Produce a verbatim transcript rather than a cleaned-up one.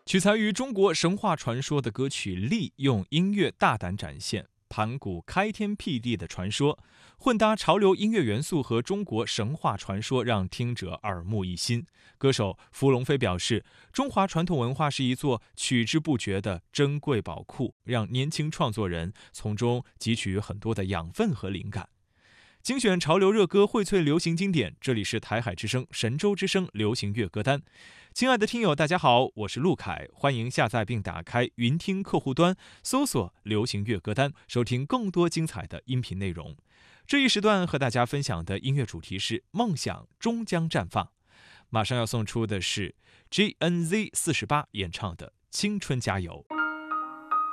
取材于中国神话传说的歌曲《力》，用音乐大胆展现盘古开天辟地的传说，混搭潮流音乐元素和中国神话传说，让听者耳目一新。歌手芙蓉飞表示，中华传统文化是一座取之不绝的珍贵宝库，让年轻创作人从中汲取很多的养分和灵感。精选潮流热歌，荟萃流行经典。这里是台海之声、神州之声流行乐歌单。亲爱的听友，大家好，我是陆凯，欢迎下载并打开云听客户端，搜索流行乐歌单，收听更多精彩的音频内容。这一时段和大家分享的音乐主题是梦想终将绽放。马上要送出的是 G N Z 四十八演唱的《青春加油》。